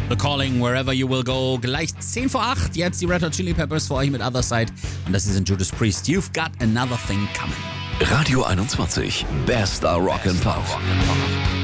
The Calling, Wherever You Will Go. Gleich 10 vor 8. Jetzt die Red Hot Chili Peppers für euch mit Other Side. Und das ist in Judas Priest. You've Got Another Thing Coming. Radio 21. Bester Rock and Pop.